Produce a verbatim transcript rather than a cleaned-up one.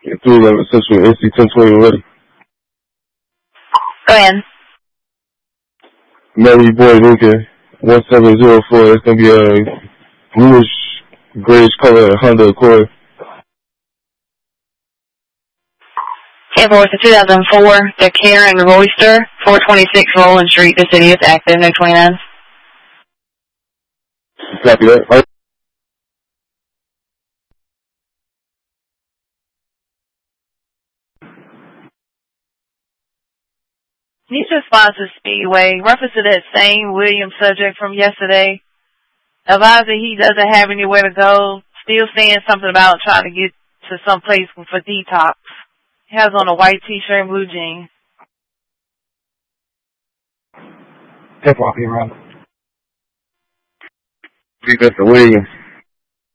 three eleven Central, N C ten twenty already. Go ahead. Mary Boy Lincoln, one seven zero four. It's going to be a bluish, grayish color Honda Accord. ten four, it's a two thousand four, the Karen Royster, four twenty-six Roland Street, the city is active, no twenty-nine. Copy that. Right. Nisha sponsors Speedway. Reference to that same Williams subject from yesterday. Advised that he doesn't have anywhere to go. Still saying something about trying to get to some place for detox. He has on a white t-shirt and blue jeans. Step off here, Ron. Mister Williams.